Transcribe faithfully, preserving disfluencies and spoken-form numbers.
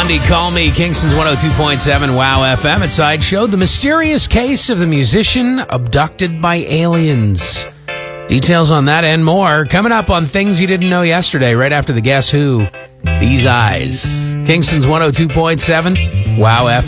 Blondie, Call Me, Kingston's one oh two point seven Wow F M at Sideshow. The mysterious case of the musician abducted by aliens. Details on that and more coming up on Things You Didn't Know Yesterday, right after the Guess Who. These Eyes. Kingston's one oh two point seven Wow F M.